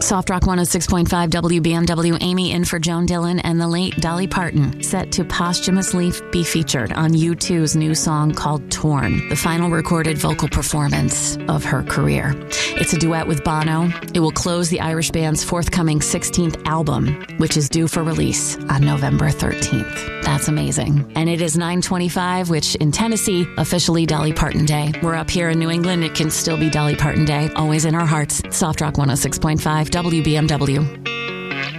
Soft Rock 106.5 WBMW, Amy in for Joan Dillon and the late Dolly Parton, set to posthumously be featured on U2's new song called Torn, the final recorded vocal performance of her career. It's a duet with Bono. It will close the Irish band's forthcoming 16th album, which is due for release on November 13th. That's amazing. And it is 9/25, which in Tennessee, officially Dolly Parton Day. We're up here in New England. It can still be Dolly Parton Day, always in our hearts. Soft Rock 106.5 WBMW.